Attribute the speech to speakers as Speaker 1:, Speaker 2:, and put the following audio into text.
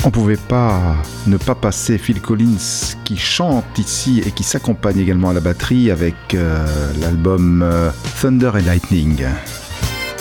Speaker 1: On pouvait pas ne pas passer Phil Collins qui chante ici et qui s'accompagne également à la batterie avec l'album Thunder and Lightning.